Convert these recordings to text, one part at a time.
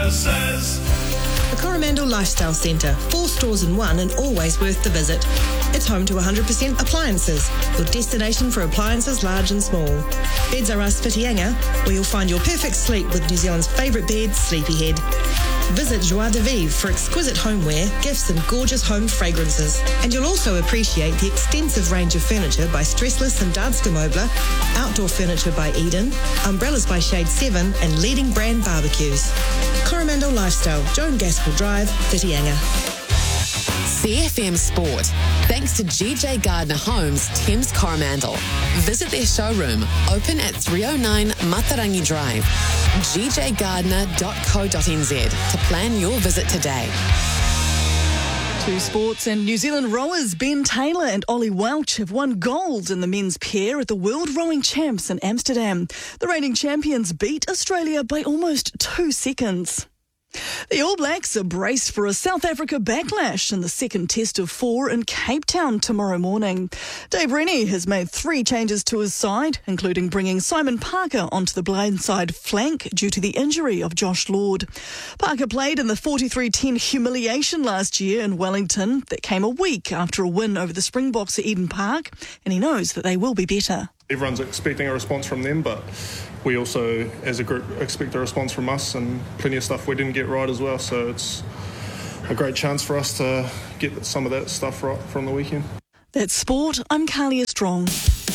appliances. The Coromandel Lifestyle Centre, 4 stores in one and always worth the visit. It's home to 100% appliances, your destination for appliances large and small. Beds R Us Whitianga, where you'll find your perfect sleep with New Zealand's favourite bed, Sleepyhead. Visit Joie de Vivre for exquisite homeware, gifts and gorgeous home fragrances. And you'll also appreciate the extensive range of furniture by Stressless and Danske Möbler, outdoor furniture by Eden, umbrellas by Shade 7 and leading brand barbecues. Coromandel Lifestyle, Joan Gaskell Drive, Whitianga. CFM Sport. Thanks to GJ Gardner Homes, Thames Coromandel. Visit their showroom, open at 309 Matarangi Drive. gjgardner.co.nz to plan your visit today. To sports, and New Zealand rowers Ben Taylor and Ollie Welch have won gold in the men's pair at the World Rowing Champs in Amsterdam. The reigning champions beat Australia by almost 2 seconds. The All Blacks are braced for a South Africa backlash in the second test of 4 in Cape Town tomorrow morning. Dave Rennie has made 3 changes to his side, including bringing Simon Parker onto the blindside flank due to the injury of Josh Lord. Parker played in the 43-10 humiliation last year in Wellington that came a week after a win over the Springboks at Eden Park, and he knows that they will be better. Everyone's expecting a response from them, but we also, as a group, expect a response from us, and plenty of stuff we didn't get right as well. So it's a great chance for us to get some of that stuff right from the weekend. That's sport. I'm Carlia Strong.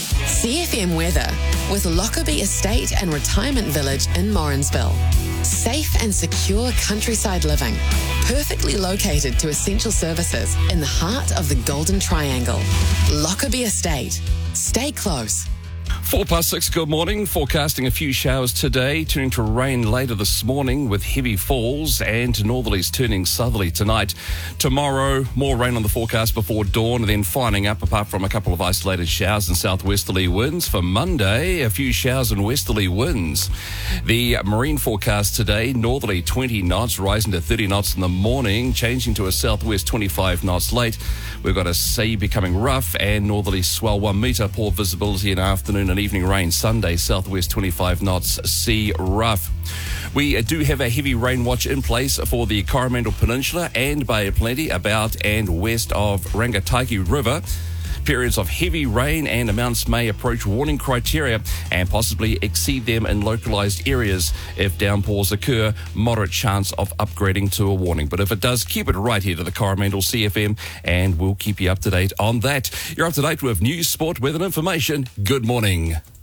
CFM weather with Lockerbie Estate and Retirement Village in Morrinsville. Safe and secure countryside living, perfectly located to essential services in the heart of the Golden Triangle. Lockerbie Estate. Stay close. 6:04, good morning. Forecasting a few showers today, turning to rain later this morning with heavy falls, and northerlies turning southerly tonight. Tomorrow, more rain on the forecast before dawn, and then fining up apart from a couple of isolated showers and southwesterly winds. For Monday, a few showers and westerly winds. The marine forecast today, northerly 20 knots, rising to 30 knots in the morning, changing to a southwest 25 knots late. We've got a sea becoming rough and northerly swell 1 metre, poor visibility in afternoon and evening rain. Sunday, southwest 25 knots, sea rough. We do have a heavy rain watch in place for the Coromandel Peninsula and Bay of Plenty about and west of Rangataiki River. Periods of heavy rain and amounts may approach warning criteria and possibly exceed them in localised areas. If downpours occur, moderate chance of upgrading to a warning. But if it does, keep it right here to the Coromandel CFM and we'll keep you up to date on that. You're up to date with news, sport, weather and information. Good morning.